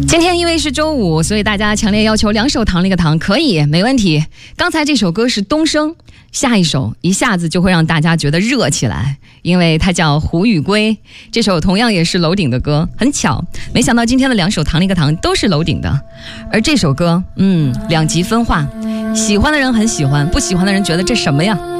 今天因为是周五，所以大家强烈要求两首唐了一个唐，可以，没问题。刚才这首歌是东升，下一首一下子就会让大家觉得热起来，因为它叫《胡与归》，这首同样也是楼顶的歌。很巧，没想到今天的两首唐了一个唐都是楼顶的，而这首歌，两极分化，喜欢的人很喜欢，不喜欢的人觉得这什么呀？